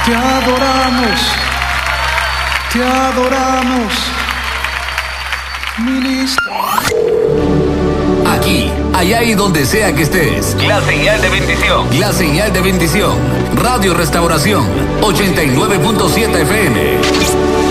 Te adoramos, te adoramos, ministro. Aquí, allá y donde sea que estés. La señal de bendición. La señal de bendición. Radio Restauración 89.7 FM.